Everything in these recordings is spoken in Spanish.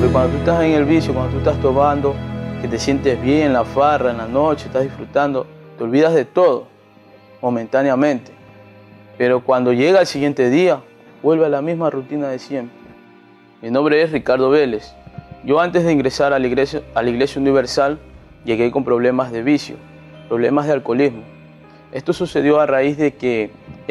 Porque cuando tú estás en el vicio, cuando tú estás tomando, que te sientes bien en la farra, en la noche, estás disfrutando, te olvidas de todo, momentáneamente. Pero cuando llega el siguiente día, vuelve a la misma rutina de siempre. Mi nombre es Ricardo Vélez. Yo antes de ingresar a la Iglesia Universal, llegué con problemas de vicio, problemas de alcoholismo. Esto sucedió a raíz de que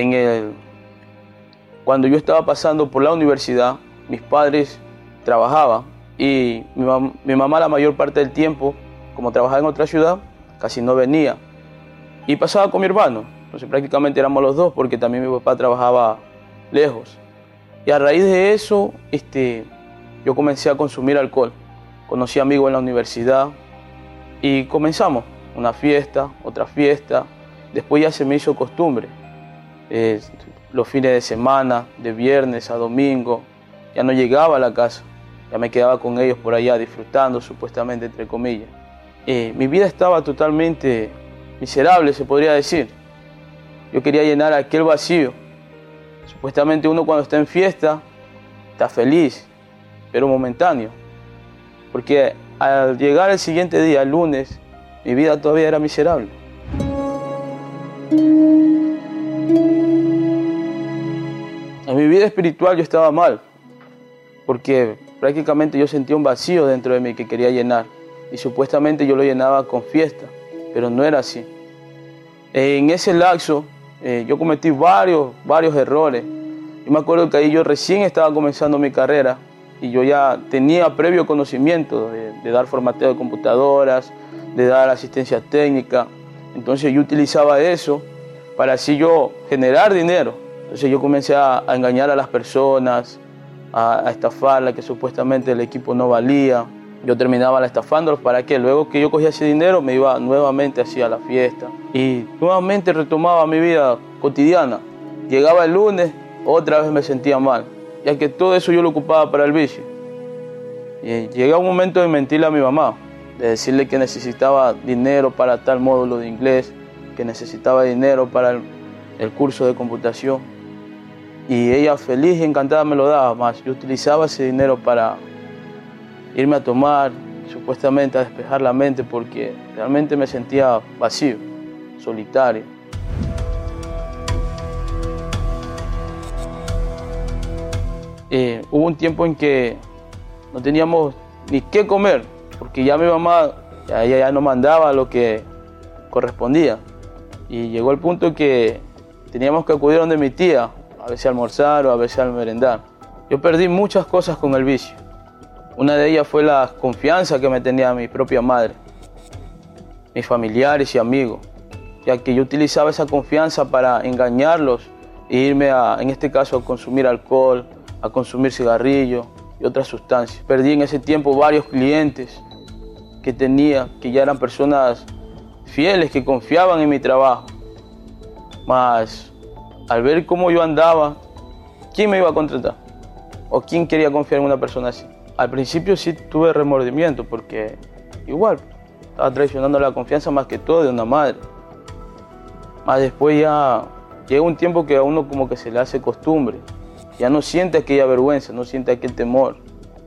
cuando yo estaba pasando por la universidad, mis padres trabajaban y mi mamá la mayor parte del tiempo, como trabajaba en otra ciudad, casi no venía. Y pasaba con mi hermano, entonces prácticamente éramos los dos porque también mi papá trabajaba lejos. Y a raíz de eso, yo comencé a consumir alcohol. Conocí amigos en la universidad y comenzamos una fiesta, otra fiesta. Después ya se me hizo costumbre. Los fines de semana, de viernes a domingo, ya no llegaba a la casa. Ya me quedaba con ellos por allá disfrutando, supuestamente, entre comillas. Mi vida estaba totalmente miserable, se podría decir. Yo quería llenar aquel vacío. Supuestamente uno cuando está en fiesta está feliz, pero momentáneo. Porque al llegar el siguiente día, el lunes, mi vida todavía era miserable. En mi vida espiritual yo estaba mal, porque prácticamente yo sentía un vacío dentro de mí que quería llenar. Y supuestamente yo lo llenaba con fiesta, pero no era así. En ese lapso yo cometí varios errores. Yo me acuerdo que ahí yo recién estaba comenzando mi carrera y yo ya tenía previo conocimiento de dar formateo de computadoras, de dar asistencia técnica. Entonces yo utilizaba eso para así yo generar dinero. Entonces yo comencé a engañar a las personas, a estafarlas, que supuestamente el equipo no valía. Yo terminaba estafándolos para que luego que yo cogía ese dinero me iba nuevamente hacia la fiesta y nuevamente retomaba mi vida cotidiana. Llegaba el lunes, otra vez me sentía mal, ya que todo eso yo lo ocupaba para el vicio. Y llegó un momento de mentirle a mi mamá, de decirle que necesitaba dinero para tal módulo de inglés, que necesitaba dinero para el curso de computación. Y ella feliz y encantada me lo daba, más yo utilizaba ese dinero para irme a tomar, supuestamente a despejar la mente, porque realmente me sentía vacío, solitario. Hubo un tiempo en que no teníamos ni qué comer, porque ya mi mamá ella ya no mandaba lo que correspondía. Y llegó el punto que teníamos que acudir donde mi tía, a veces a almorzar o a veces a merendar. Yo perdí muchas cosas con el vicio. Una de ellas fue la confianza que me tenía mi propia madre, mis familiares y amigos, ya que yo utilizaba esa confianza para engañarlos e irme en este caso, a consumir alcohol, a consumir cigarrillos y otras sustancias. Perdí en ese tiempo varios clientes que tenía, que ya eran personas fieles, que confiaban en mi trabajo. Mas al ver cómo yo andaba, ¿quién me iba a contratar? ¿O quién quería confiar en una persona así? Al principio sí tuve remordimiento porque igual estaba traicionando la confianza más que todo de una madre. Mas después ya llega un tiempo que a uno como que se le hace costumbre. Ya no siente aquella vergüenza, no siente aquel temor.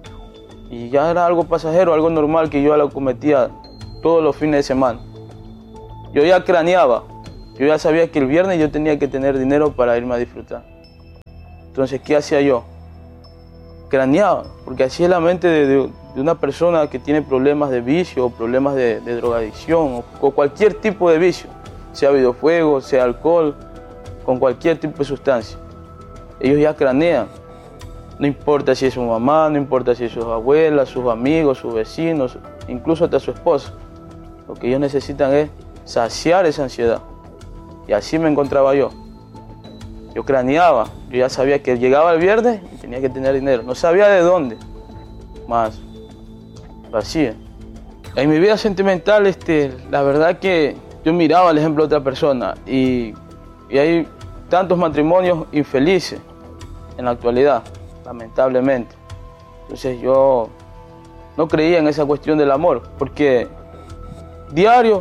Y ya era algo pasajero, algo normal que yo lo cometía todos los fines de semana. Yo ya craneaba, yo ya sabía que el viernes yo tenía que tener dinero para irme a disfrutar. Entonces, ¿qué hacía yo? Craneaba, porque así es la mente de una persona que tiene problemas de vicio o problemas de drogadicción o cualquier tipo de vicio, sea videojuegos, sea alcohol, con cualquier tipo de sustancia. Ellos ya cranean, no importa si es su mamá, no importa si es sus abuelas, sus amigos, sus vecinos, incluso hasta su esposa. Lo que ellos necesitan es saciar esa ansiedad. Y así me encontraba yo. Yo craneaba, yo ya sabía que llegaba el viernes y tenía que tener dinero. No sabía de dónde, más lo hacía. En mi vida sentimental, la verdad que yo miraba el ejemplo de otra persona y hay tantos matrimonios infelices en la actualidad, lamentablemente. Entonces yo no creía en esa cuestión del amor, porque diario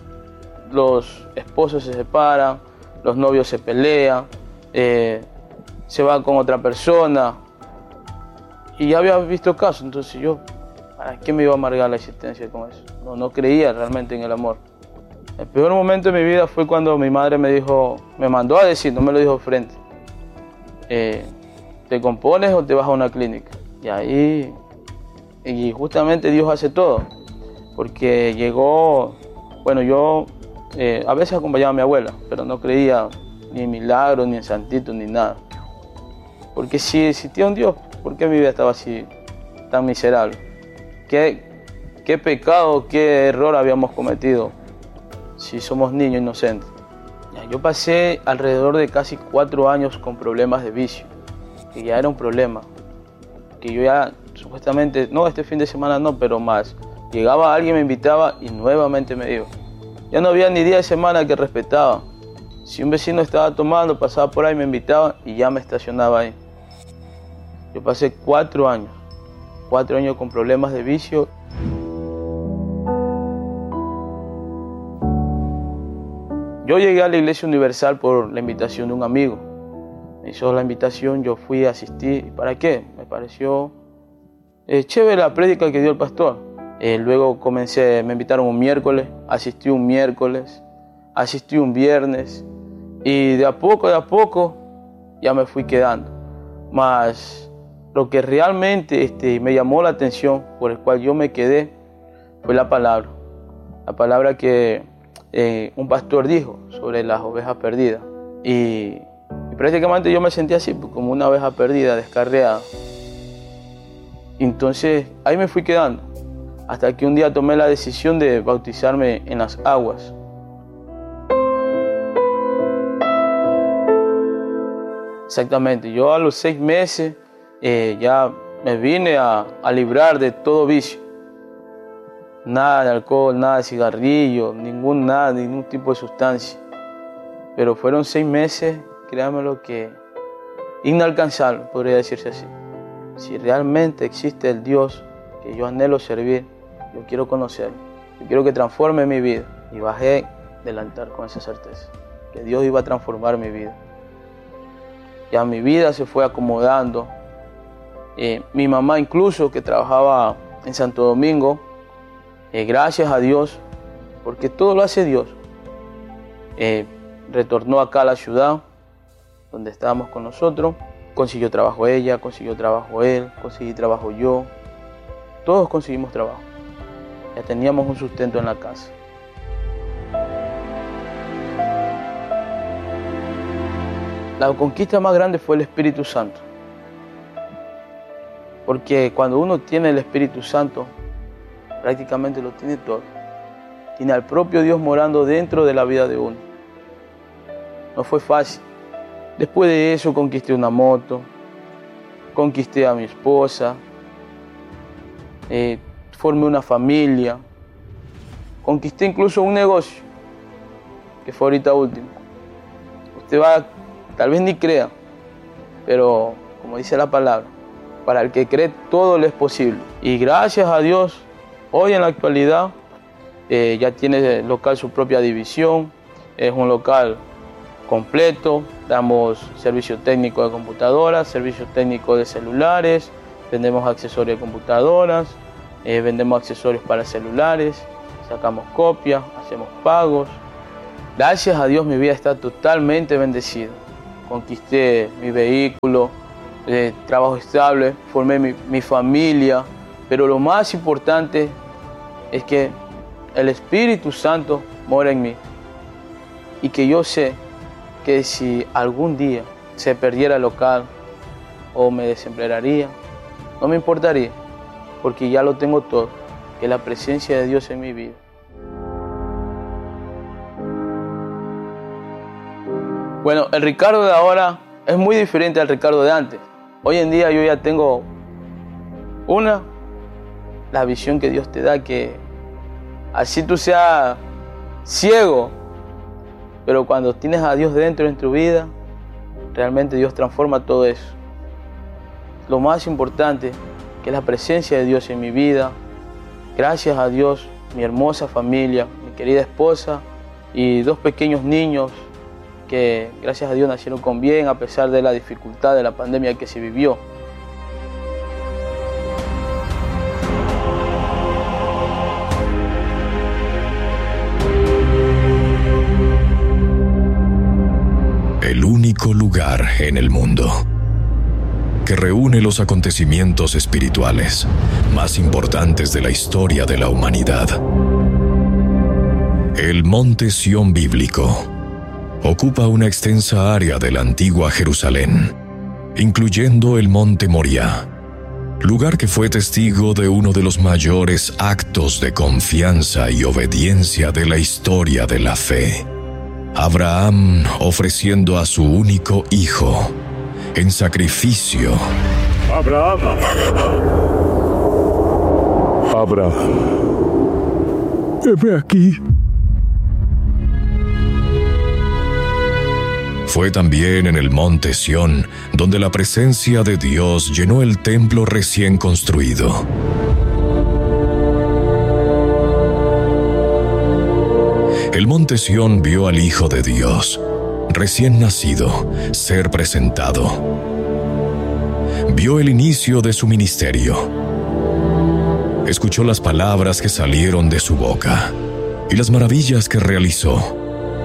los esposos se separan, los novios se pelean, se van con otra persona y ya había visto casos, entonces yo, ¿para qué me iba a amargar la existencia con eso? No creía realmente en el amor. El peor momento de mi vida fue cuando mi madre me mandó a decir, no me lo dijo frente, ¿te compones o te vas a una clínica? Y justamente Dios hace todo, porque llegó, bueno, yo a veces acompañaba a mi abuela, pero no creía ni en milagros, ni en santitos, ni nada. Porque si existía un Dios, ¿por qué mi vida estaba así, tan miserable? ¿Qué pecado, qué error habíamos cometido si somos niños inocentes? Yo pasé alrededor de casi 4 años con problemas de vicio, que ya era un problema, que yo ya supuestamente, no este fin de semana no, pero más, llegaba alguien, me invitaba y nuevamente me iba. Ya no había ni día de semana que respetaba. Si un vecino estaba tomando, pasaba por ahí, me invitaba y ya me estacionaba ahí. Yo pasé 4 años con problemas de vicio. Yo llegué a la Iglesia Universal por la invitación de un amigo. Me hizo la invitación, yo fui a asistir. ¿Para qué? Me pareció chévere la prédica que dio el pastor. Luego me invitaron un miércoles, asistí un miércoles, asistí un viernes y de a poco ya me fui quedando. Mas lo que realmente me llamó la atención, por el cual yo me quedé, fue la palabra que un pastor dijo sobre las ovejas perdidas. Y prácticamente yo me sentí así, como una oveja perdida, descarriada. Entonces ahí me fui quedando, hasta que un día tomé la decisión de bautizarme en las aguas. Exactamente, yo a los 6 meses ya me vine a librar de todo vicio. Nada de alcohol, nada de cigarrillo, ningún tipo de sustancia. Pero fueron 6 meses, créanmelo, que inalcanzables, podría decirse así. Si realmente existe el Dios que yo anhelo servir, yo quiero conocerlo, yo quiero que transforme mi vida. Y bajé del altar con esa certeza, que Dios iba a transformar mi vida. Ya mi vida se fue acomodando. Mi mamá incluso, que trabajaba en Santo Domingo, gracias a Dios, porque todo lo hace Dios, retornó acá a la ciudad donde estábamos con nosotros. Consiguió trabajo ella, consiguió trabajo él, conseguí trabajo yo. Todos conseguimos trabajo. Ya teníamos un sustento en la casa. La conquista más grande fue el Espíritu Santo. Porque cuando uno tiene el Espíritu Santo, prácticamente lo tiene todo. Tiene al propio Dios morando dentro de la vida de uno. No fue fácil. Después de eso conquisté una moto, conquisté a mi esposa, formé una familia, conquisté incluso un negocio, que fue ahorita último. Usted tal vez ni crea, pero como dice la palabra, para el que cree todo le es posible. Y gracias a Dios, hoy en la actualidad ya tiene el local su propia división, es un local completo, damos servicio técnico de computadoras, servicio técnico de celulares, vendemos accesorios de computadoras, vendemos accesorios para celulares, sacamos copias, hacemos pagos. Gracias a Dios mi vida está totalmente bendecida. Conquisté mi vehículo, trabajo estable, formé mi familia, pero lo más importante es que el Espíritu Santo mora en mí y que yo sé que si algún día se perdiera el local o me desemplearía, no me importaría, porque ya lo tengo todo, que es la presencia de Dios en mi vida. Bueno, el Ricardo de ahora es muy diferente al Ricardo de antes. Hoy en día yo ya tengo la visión que Dios te da, que así tú seas ciego, pero cuando tienes a Dios dentro en tu vida, realmente Dios transforma todo eso. Lo más importante, que es la presencia de Dios en mi vida. Gracias a Dios, mi hermosa familia, mi querida esposa y 2 pequeños niños que gracias a Dios nacieron con bien a pesar de la dificultad de la pandemia que se vivió. en el mundo, que reúne los acontecimientos espirituales más importantes de la historia de la humanidad. El Monte Sión bíblico ocupa una extensa área de la antigua Jerusalén, incluyendo el Monte Moriah, lugar que fue testigo de uno de los mayores actos de confianza y obediencia de la historia de la fe. Abraham ofreciendo a su único hijo en sacrificio. Abraham. Heme aquí. Fue también en el Monte Sión donde la presencia de Dios llenó el templo recién construido. El Monte Sión vio al Hijo de Dios, recién nacido, ser presentado. Vio el inicio de su ministerio. Escuchó las palabras que salieron de su boca y las maravillas que realizó.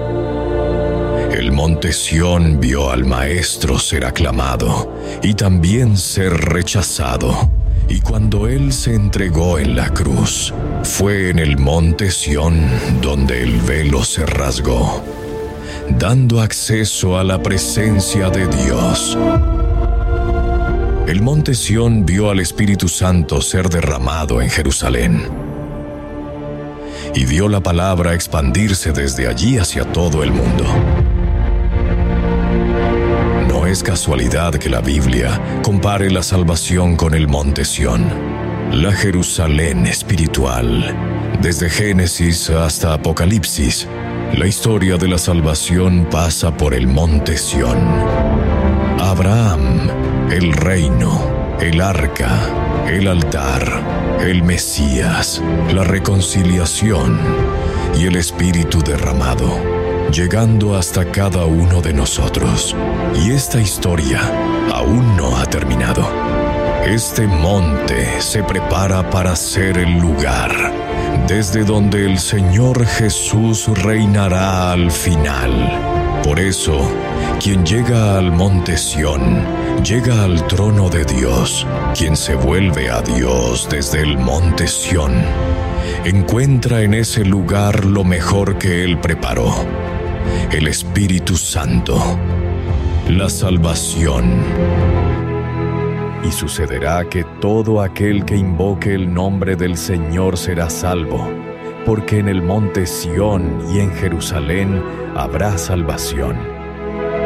El Monte Sión vio al Maestro ser aclamado y también ser rechazado. Y cuando Él se entregó en la cruz, fue en el Monte Sión donde el velo se rasgó, dando acceso a la presencia de Dios. El Monte Sión vio al Espíritu Santo ser derramado en Jerusalén y vio la palabra expandirse desde allí hacia todo el mundo. No es casualidad que la Biblia compare la salvación con el Monte Sión, la Jerusalén espiritual. Desde Génesis hasta Apocalipsis, la historia de la salvación pasa por el Monte Sión. Abraham, el reino, el arca, el altar, el Mesías, la reconciliación y el Espíritu derramado, llegando hasta cada uno de nosotros. Y esta historia aún no ha terminado. Este monte se prepara para ser el lugar desde donde el Señor Jesús reinará al final. Por eso, quien llega al Monte Sión, llega al trono de Dios. Quien se vuelve a Dios desde el Monte Sión, encuentra en ese lugar lo mejor que Él preparó: el Espíritu Santo, la salvación. Y sucederá que todo aquel que invoque el nombre del Señor será salvo, porque en el Monte Sión y en Jerusalén habrá salvación.